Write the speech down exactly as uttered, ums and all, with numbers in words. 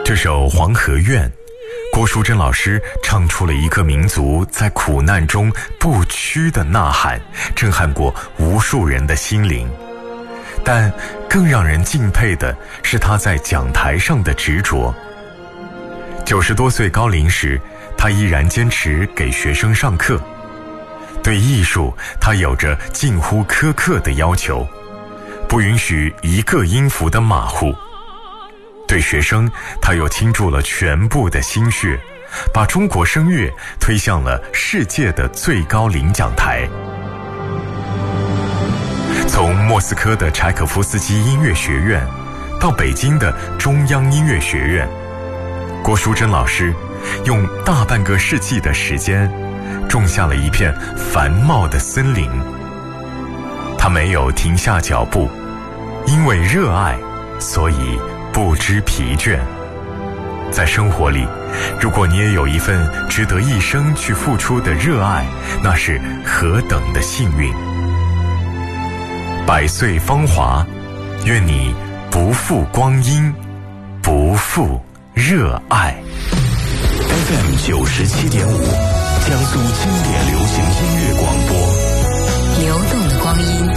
这首《黄河愿》，郭淑珍老师唱出了一个民族在苦难中不屈的呐喊，震撼过无数人的心灵。但更让人敬佩的是他在讲台上的执着。九十多岁高龄时，他依然坚持给学生上课。对艺术，他有着近乎苛刻的要求，不允许一个音符的马虎。对学生，他又倾注了全部的心血，把中国声乐推向了世界的最高领奖台。从莫斯科的柴可夫斯基音乐学院到北京的中央音乐学院，郭淑珍老师用大半个世纪的时间种下了一片繁茂的森林。他没有停下脚步，因为热爱，所以不知疲倦。在生活里，如果你也有一份值得一生去付出的热爱，那是何等的幸运。百岁芳华，愿你不负光阴，不负热爱。 F M 九十七点五，江苏经典流行音乐广播， 流动的光阴。